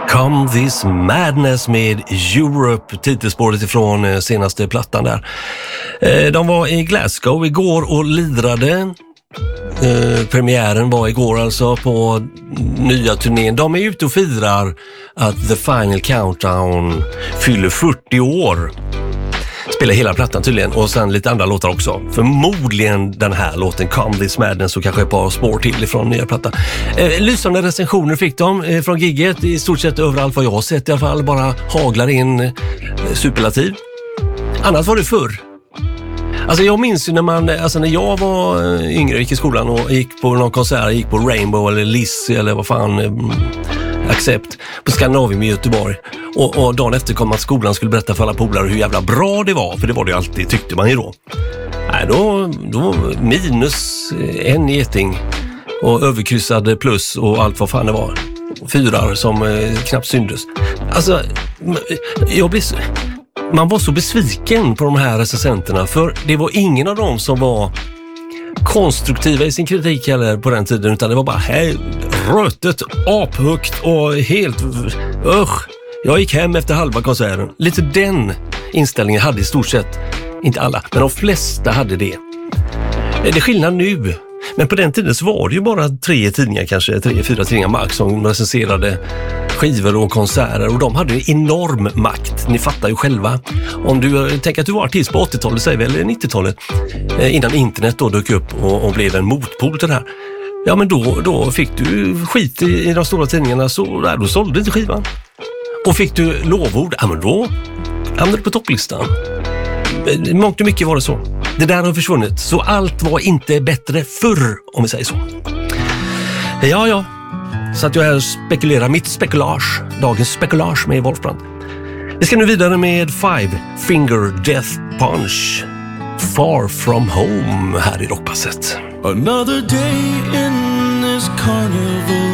Come This Madness med Europe, titelspåret ifrån senaste plattan där. De var i Glasgow igår och lirade. Premiären var igår alltså på nya turnén. De är ute och firar att The Final Countdown fyller 40 år. Spelar hela plattan tydligen och sen lite andra låtar också. Förmodligen den här låten Come This Madness och kanske ett par spår till ifrån nya plattan. Lysande recensioner fick de från gigget i stort sett överallt vad jag har sett i alla fall. Bara haglar in superlativ. Annars var det förr. Alltså jag minns ju när jag var yngre och gick i skolan och gick på någon konsert, gick på Rainbow eller Lizzy eller vad fan, Accept på Skandinavium i Göteborg. Och dagen efter kom att skolan skulle berätta för alla polare hur jävla bra det var, för det var det ju alltid, tyckte man ju då. Nej, då minus en geting och överkryssade plus och allt vad fan det var. 4 som knappt syndes. Alltså, man var så besviken på de här recensenterna, för det var ingen av dem som var konstruktiva i sin kritik heller på den tiden, utan det var bara rötet, aphögt och helt jag gick hem efter halva konserten. Lite den inställningen hade i stort sett, inte alla, men de flesta hade det. Det är skillnad nu, men på den tiden så var det ju bara 3 tidningar, kanske 3-4 tidningar max, som recenserade skivor och konserter, och de hade en enorm makt. Ni fattar ju själva. Om du tänker att du var artist på 80-talet, säger vi, eller 90-talet, innan internet då dök upp och blev en motpol till det här. Ja, men då fick du skit i de stora tidningarna, så då sålde du inte skivan. Och fick du lovord, ja men då hamnade du på topplistan. Mångt och mycket var det så. Det där har försvunnit, så allt var inte bättre förr, om vi säger så. Ja. Så att jag här spekulerar mitt spekulage, dagens spekulage med Wolfbrand. Vi ska nu vidare med Five Finger Death Punch, Far From Home, här i Rockpasset. Another day in this carnival